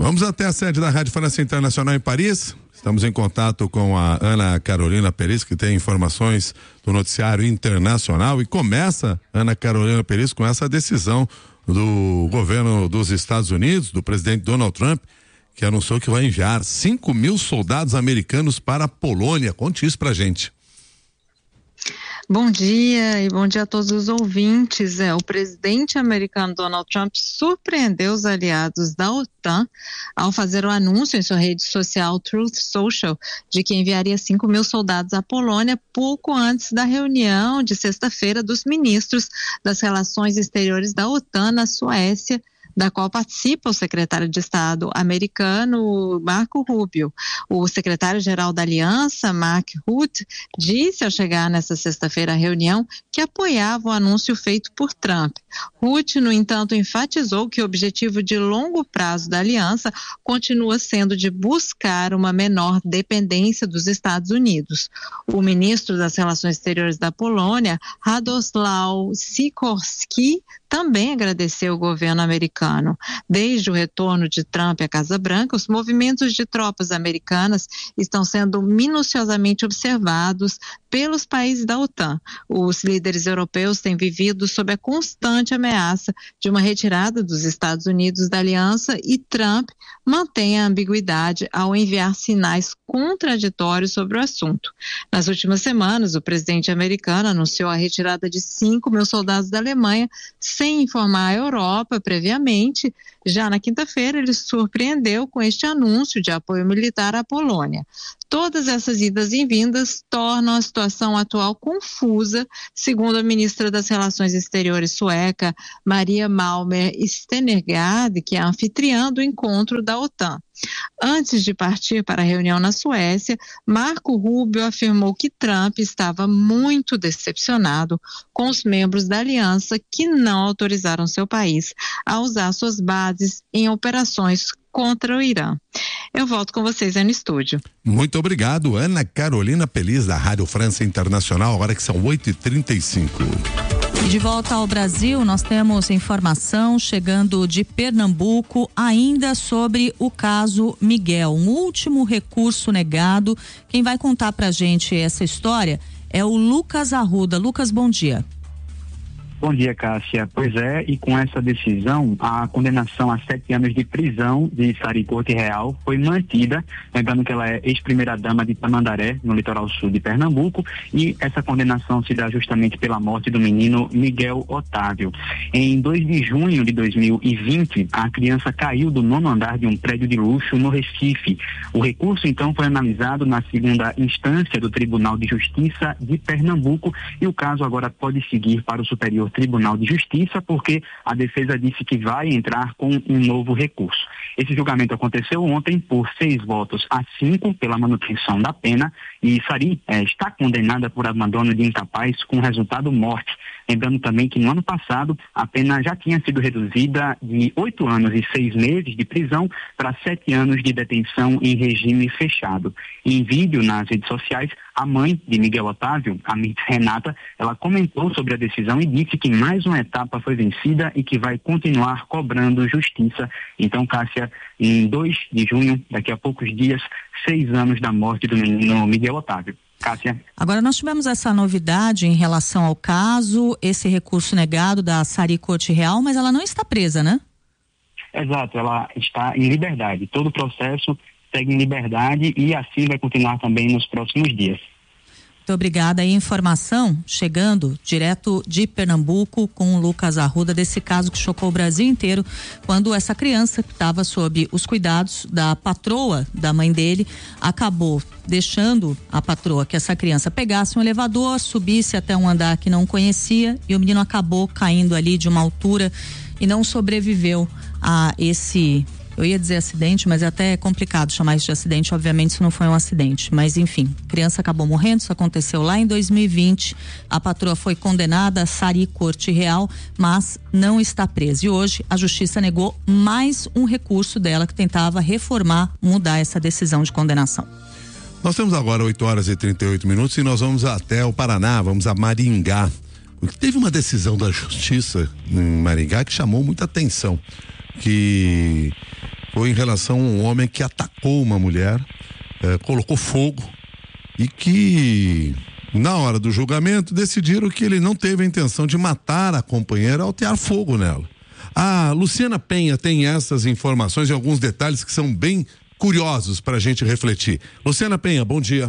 Vamos até a sede da Rádio França Internacional em Paris. Estamos em contato com a Ana Carolina Peris, que tem informações do noticiário internacional, e começa, Ana Carolina Peris, com essa decisão do governo dos Estados Unidos, do presidente Donald Trump, que anunciou que vai enviar 5.000 soldados americanos para a Polônia. Conte isso pra gente. Bom dia e bom dia a todos os ouvintes. O presidente americano Donald Trump surpreendeu os aliados da OTAN ao fazer o anúncio em sua rede social Truth Social de que enviaria 5.000 soldados à Polônia pouco antes da reunião de sexta-feira dos ministros das relações exteriores da OTAN na Suécia, da qual participa o secretário de Estado americano Marco Rubio. O secretário-geral da Aliança, Mark Rutte, disse ao chegar nesta sexta-feira à reunião que apoiava o anúncio feito por Trump. Rutte, no entanto, enfatizou que o objetivo de longo prazo da aliança continua sendo de buscar uma menor dependência dos Estados Unidos. O ministro das Relações Exteriores da Polônia, Radosław Sikorski, também agradeceu o governo americano. Desde o retorno de Trump à Casa Branca, os movimentos de tropas americanas estão sendo minuciosamente observados pelos países da OTAN. Os líderes europeus têm vivido sob a constante ameaça de uma retirada dos Estados Unidos da aliança, e Trump mantém a ambiguidade ao enviar sinais contraditórios sobre o assunto. Nas últimas semanas, o presidente americano anunciou a retirada de 5.000 soldados da Alemanha sem informar a Europa previamente. Já na quinta-feira, ele surpreendeu com este anúncio de apoio militar à Polônia. Todas essas idas e vindas tornam a situação atual confusa, segundo a ministra das Relações Exteriores sueca, Maria Malmer Stenergard, que é a anfitriã do encontro da OTAN. Antes de partir para a reunião na Suécia, Marco Rubio afirmou que Trump estava muito decepcionado com os membros da aliança que não autorizaram seu país a usar suas bases em operações contra o Irã. Eu volto com vocês aí no estúdio. Muito obrigado, Ana Carolina Pelis, da Rádio França Internacional, agora que são 8h35. De volta ao Brasil, nós temos informação chegando de Pernambuco ainda sobre o caso Miguel, um último recurso negado. Quem vai contar pra gente essa história é o Lucas Arruda. Lucas, bom dia. Bom dia, Cássia. Pois é, e com essa decisão, a condenação a 7 anos de prisão de Sari Corte Real foi mantida, lembrando que ela é ex-primeira-dama de Tamandaré, no litoral sul de Pernambuco, e essa condenação se dá justamente pela morte do menino Miguel Otávio. Em 2 de junho de 2020, a criança caiu do 9º andar de um prédio de luxo no Recife. O recurso, então, foi analisado na 2ª instância do Tribunal de Justiça de Pernambuco, e o caso agora pode seguir para o Superior Tribunal de Justiça, porque a defesa disse que vai entrar com um novo recurso. Esse julgamento aconteceu ontem por 6 votos a 5 pela manutenção da pena, e Sari está condenada por abandono de incapaz com resultado morte. Lembrando também que no ano passado a pena já tinha sido reduzida de 8 anos e 6 meses de prisão para 7 anos de detenção em regime fechado. Em vídeo nas redes sociais, a mãe de Miguel Otávio, a Miss Renata, ela comentou sobre a decisão e disse que mais uma etapa foi vencida e que vai continuar cobrando justiça. Então, Cássia, em 2 de junho, daqui a poucos dias, 6 anos da morte do menino Miguel Otávio. Cássia. Agora, nós tivemos essa novidade em relação ao caso, esse recurso negado da Sari Corte Real, mas ela não está presa, né? Exato, ela está em liberdade. Todo o processo segue em liberdade e assim vai continuar também nos próximos dias. Muito obrigada. A informação chegando direto de Pernambuco com o Lucas Arruda desse caso que chocou o Brasil inteiro, quando essa criança que estava sob os cuidados da patroa da mãe dele acabou deixando a patroa que essa criança pegasse um elevador, subisse até um andar que não conhecia, e o menino acabou caindo ali de uma altura e não sobreviveu a esse, eu ia dizer acidente, mas é até complicado chamar isso de acidente, obviamente isso não foi um acidente, mas enfim, a criança acabou morrendo. Isso aconteceu lá em 2020, a patroa foi condenada a Sari Corte Real, mas não está presa, e hoje a justiça negou mais um recurso dela que tentava reformar, mudar essa decisão de condenação. Nós temos agora 8h38 e nós vamos até o Paraná, vamos a Maringá. Teve uma decisão da justiça em Maringá que chamou muita atenção, que foi em relação a um homem que atacou uma mulher, colocou fogo e que, na hora do julgamento, decidiram que ele não teve a intenção de matar a companheira ao atear fogo nela. A Luciana Penha tem essas informações e alguns detalhes que são bem curiosos para a gente refletir. Luciana Penha, bom dia.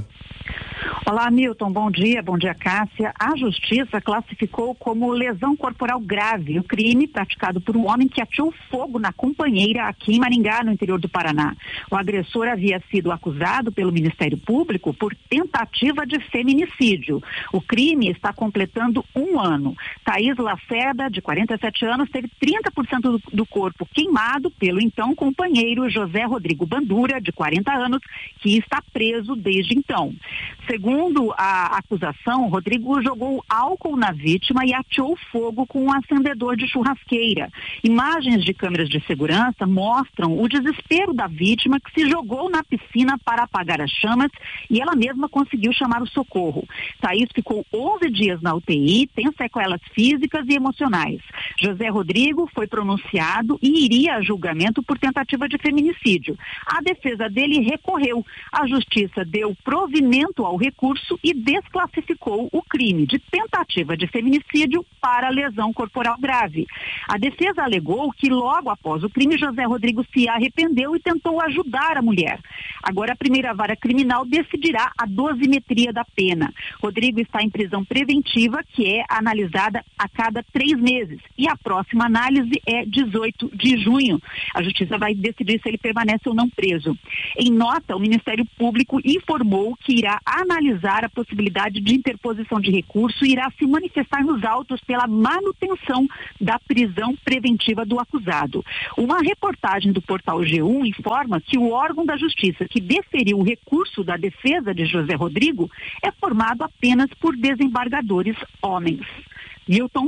Olá, Milton, bom dia, Cássia. A Justiça classificou como lesão corporal grave o crime praticado por um homem que ateou fogo na companheira aqui em Maringá, no interior do Paraná. O agressor havia sido acusado pelo Ministério Público por tentativa de feminicídio. O crime está completando 1 ano. Thaís Lacerda, de 47 anos, teve 30% do corpo queimado pelo então companheiro José Rodrigo Bandura, de 40 anos, que está preso desde então. Segundo a acusação, Rodrigo jogou álcool na vítima e ateou fogo com um acendedor de churrasqueira. Imagens de câmeras de segurança mostram o desespero da vítima, que se jogou na piscina para apagar as chamas e ela mesma conseguiu chamar o socorro. Thaís ficou 11 dias na UTI, tem sequelas físicas e emocionais. José Rodrigo foi pronunciado e iria a julgamento por tentativa de feminicídio. A defesa dele recorreu. A Justiça deu provimento ao recurso e desclassificou o crime de tentativa de feminicídio para lesão corporal grave. A defesa alegou que logo após o crime, José Rodrigo se arrependeu e tentou ajudar a mulher. Agora a primeira vara criminal decidirá a dosimetria da pena. Rodrigo está em prisão preventiva, que é analisada a cada 3 meses, e a próxima análise é 18 de junho. A Justiça vai decidir se ele permanece ou não preso. Em nota, o Ministério Público informou que irá analisar a possibilidade de interposição de recurso e irá se manifestar nos autos pela manutenção da prisão preventiva do acusado. Uma reportagem do portal G1 informa que o órgão da Justiça que deferiu o recurso da defesa de José Rodrigo é formado apenas por desembargadores homens. Milton?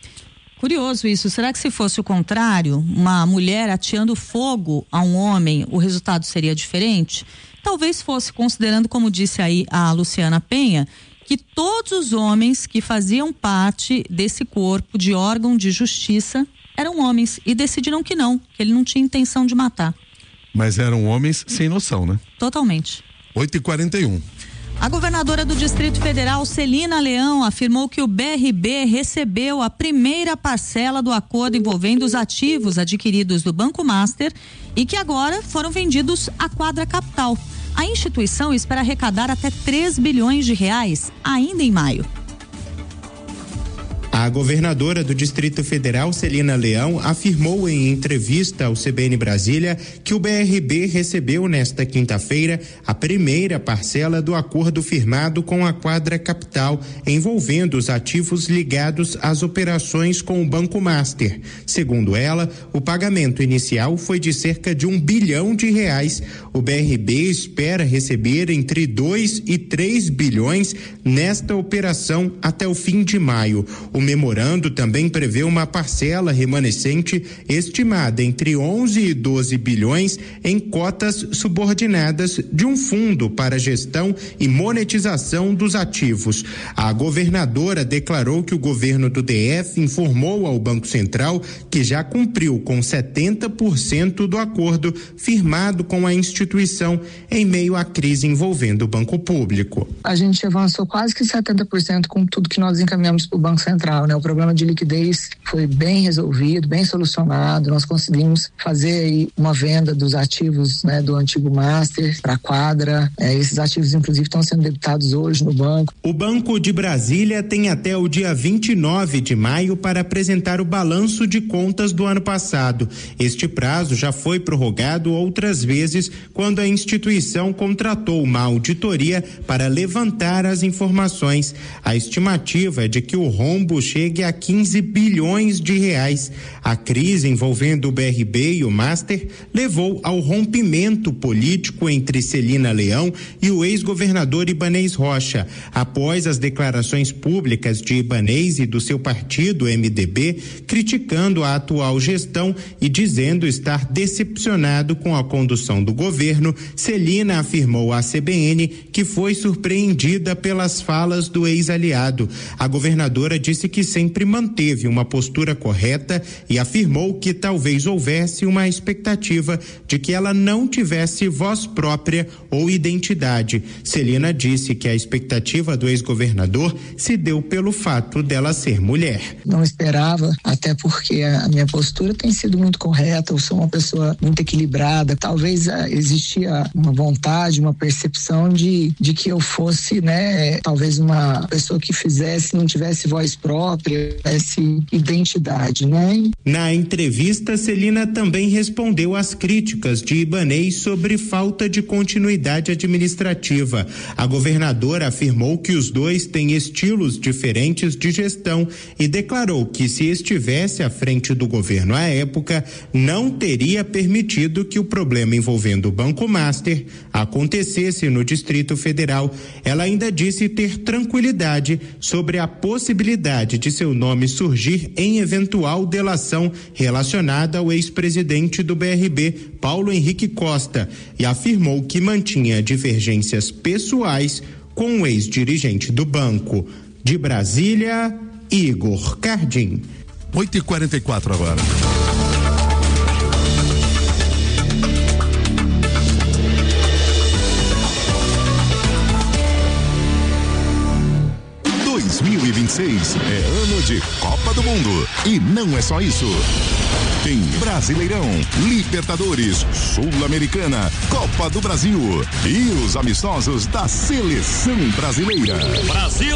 Curioso isso. Será que se fosse o contrário, uma mulher ateando fogo a um homem, o resultado seria diferente? Talvez fosse, considerando, como disse aí a Luciana Penha, que todos os homens que faziam parte desse corpo de órgão de justiça eram homens e decidiram que ele não tinha intenção de matar. Mas eram homens sem noção, né? Totalmente. 8h41. A governadora do Distrito Federal, Celina Leão, afirmou que o BRB recebeu a primeira parcela do acordo envolvendo os ativos adquiridos do Banco Master e que agora foram vendidos à Quadra Capital. A instituição espera arrecadar até 3 bilhões de reais ainda em maio. A governadora do Distrito Federal, Celina Leão, afirmou em entrevista ao CBN Brasília que o BRB recebeu nesta quinta-feira a primeira parcela do acordo firmado com a Quadra Capital, envolvendo os ativos ligados às operações com o Banco Master. Segundo ela, o pagamento inicial foi de cerca de R$1 bilhão. O BRB espera receber entre 2 e 3 bilhões nesta operação até o fim de maio. O memorando também prevê uma parcela remanescente estimada entre 11 e 12 bilhões em cotas subordinadas de um fundo para gestão e monetização dos ativos. A governadora declarou que o governo do DF informou ao Banco Central que já cumpriu com 70% do acordo firmado com a instituição em meio à crise envolvendo o Banco Público. A gente avançou quase que 70% com tudo que nós encaminhamos para o Banco Central. O problema de liquidez foi bem resolvido, bem solucionado. Nós conseguimos fazer aí uma venda dos ativos, do antigo Master para a Quadra. Esses ativos, inclusive, estão sendo debitados hoje no banco. O Banco de Brasília tem até o dia 29 de maio para apresentar o balanço de contas do ano passado. Este prazo já foi prorrogado outras vezes quando a instituição contratou uma auditoria para levantar as informações. A estimativa é de que o rombo chegue a 15 bilhões de reais. A crise envolvendo o BRB e o Master levou ao rompimento político entre Celina Leão e o ex-governador Ibanez Rocha. Após as declarações públicas de Ibanez e do seu partido, MDB, criticando a atual gestão e dizendo estar decepcionado com a condução do governo, Celina afirmou à CBN que foi surpreendida pelas falas do ex-aliado. A governadora disse que sempre manteve uma postura correta e afirmou que talvez houvesse uma expectativa de que ela não tivesse voz própria ou identidade. Celina disse que a expectativa do ex-governador se deu pelo fato dela ser mulher. Não esperava, até porque a minha postura tem sido muito correta, eu sou uma pessoa muito equilibrada. Talvez existia uma vontade, uma percepção de que eu fosse, talvez uma pessoa que não tivesse voz própria, tivesse identidade, Na entrevista, Celina também respondeu às críticas de Ibanez sobre falta de continuidade administrativa. A governadora afirmou que os dois têm estilos diferentes de gestão e declarou que, se estivesse à frente do governo à época, não teria permitido que o problema envolvendo o Banco Master acontecesse no Distrito Federal. Ela ainda disse ter tranquilidade sobre a possibilidade de seu nome surgir em eventual delação relacionada ao ex-presidente do BRB, Paulo Henrique Costa, e afirmou que mantinha divergências pessoais com o ex-dirigente do banco. De Brasília, Igor Cardim. 8h44 agora. É ano de Copa do Mundo. E não é só isso. Tem Brasileirão, Libertadores, Sul-Americana, Copa do Brasil e os amistosos da Seleção Brasileira. Brasil!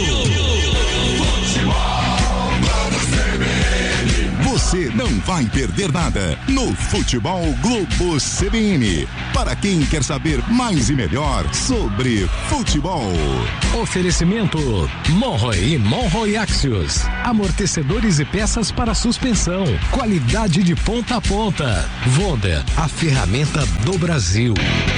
Você não vai perder nada no Futebol Globo CBN. Para quem quer saber mais e melhor sobre futebol. Oferecimento Monroe e Monroe Axios. Amortecedores e peças para suspensão. Qualidade de ponta a ponta. Wonder, a ferramenta do Brasil.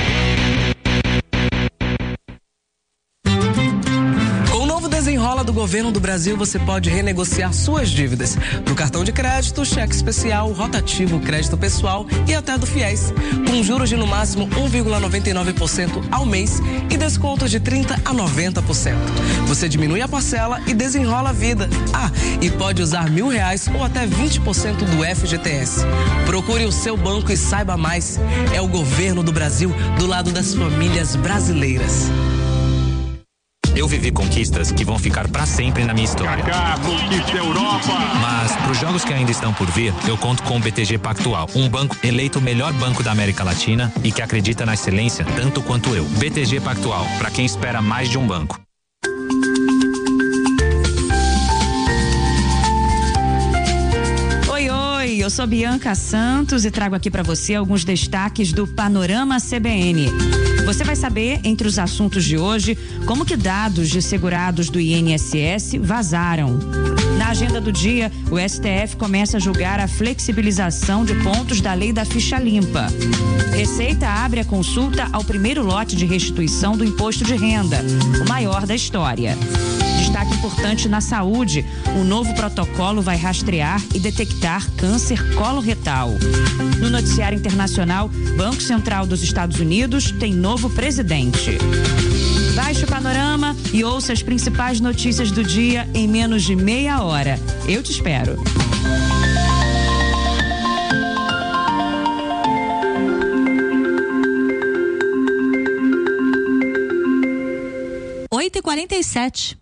Desenrola do Governo do Brasil, você pode renegociar suas dívidas no cartão de crédito, cheque especial, rotativo, crédito pessoal e até do FIES, com juros de no máximo 1,99% ao mês e desconto de 30% a 90%. Você diminui a parcela e desenrola a vida. E pode usar R$1.000 ou até 20% do FGTS. Procure o seu banco e saiba mais. É o Governo do Brasil do lado das famílias brasileiras. Eu vivi conquistas que vão ficar pra sempre na minha história. Kaká, conquista Europa! Mas pros jogos que ainda estão por vir, eu conto com o BTG Pactual, um banco eleito o melhor banco da América Latina e que acredita na excelência tanto quanto eu. BTG Pactual, pra quem espera mais de um banco. Eu sou Bianca Santos e trago aqui para você alguns destaques do Panorama CBN. Você vai saber, entre os assuntos de hoje, como que dados de segurados do INSS vazaram. Na agenda do dia, o STF começa a julgar a flexibilização de pontos da lei da ficha limpa. Receita abre a consulta ao primeiro lote de restituição do imposto de renda, o maior da história. Destaque importante na saúde, o novo protocolo vai rastrear e detectar câncer coloretal. No noticiário internacional, Banco Central dos Estados Unidos tem novo presidente. Baixe o Panorama e ouça as principais notícias do dia em menos de meia hora. Eu te espero. Oito e 47.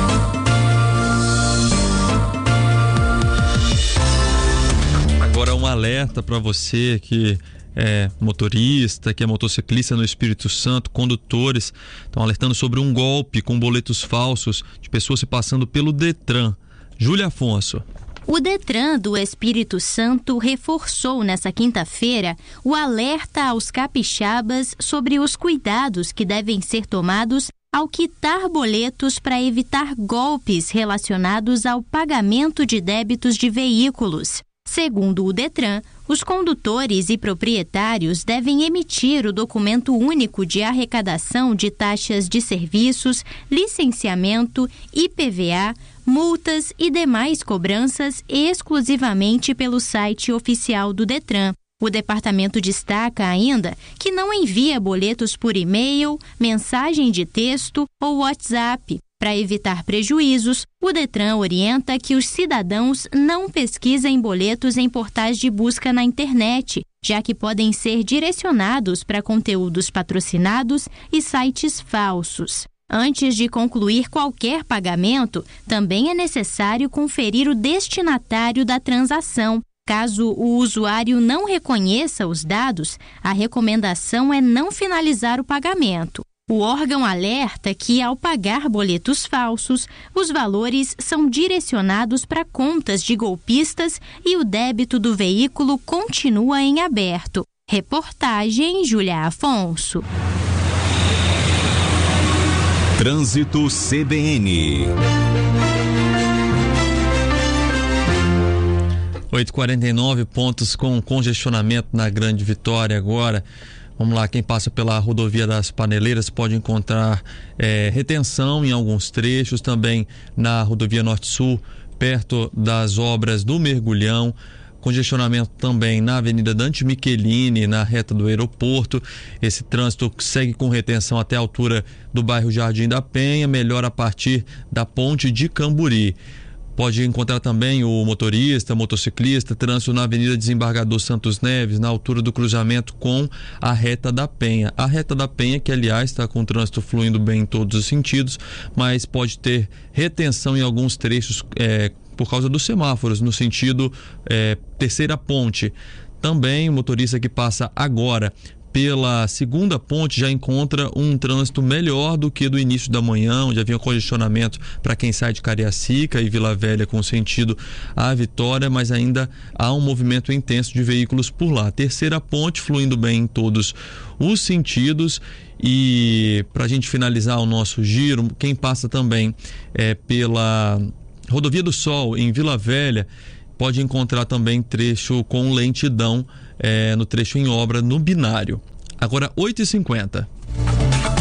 Agora um alerta para você que é motorista, que é motociclista no Espírito Santo, condutores estão alertando sobre um golpe com boletos falsos de pessoas se passando pelo Detran. Júlia Afonso. O Detran do Espírito Santo reforçou nessa quinta-feira o alerta aos capixabas sobre os cuidados que devem ser tomados ao quitar boletos para evitar golpes relacionados ao pagamento de débitos de veículos. Segundo o Detran, os condutores e proprietários devem emitir o documento único de arrecadação de taxas de serviços, licenciamento, IPVA, multas e demais cobranças exclusivamente pelo site oficial do Detran. O departamento destaca ainda que não envia boletos por e-mail, mensagem de texto ou WhatsApp. Para evitar prejuízos, o Detran orienta que os cidadãos não pesquisem boletos em portais de busca na internet, já que podem ser direcionados para conteúdos patrocinados e sites falsos. Antes de concluir qualquer pagamento, também é necessário conferir o destinatário da transação. Caso o usuário não reconheça os dados, a recomendação é não finalizar o pagamento. O órgão alerta que, ao pagar boletos falsos, os valores são direcionados para contas de golpistas e o débito do veículo continua em aberto. Reportagem Júlia Afonso. Trânsito CBN. 8h49, pontos com congestionamento na Grande Vitória agora. Vamos lá, quem passa pela rodovia das Paneleiras pode encontrar retenção em alguns trechos, também na rodovia Norte-Sul, perto das obras do Mergulhão. Congestionamento também na Avenida Dante Michelini, na reta do aeroporto. Esse trânsito segue com retenção até a altura do bairro Jardim da Penha, melhora a partir da ponte de Camburi. Pode encontrar também o motorista, motociclista, trânsito na Avenida Desembargador Santos Neves, na altura do cruzamento com a Reta da Penha. A Reta da Penha, que aliás está com o trânsito fluindo bem em todos os sentidos, mas pode ter retenção em alguns trechos por causa dos semáforos, no sentido terceira ponte. Também o motorista que passa agora pela segunda ponte já encontra um trânsito melhor do que do início da manhã, onde havia congestionamento para quem sai de Cariacica e Vila Velha com sentido à Vitória, mas ainda há um movimento intenso de veículos por lá. Terceira ponte fluindo bem em todos os sentidos. E para a gente finalizar o nosso giro, quem passa também pela Rodovia do Sol em Vila Velha pode encontrar também trecho com lentidão no trecho em obra no binário. Agora 8h50.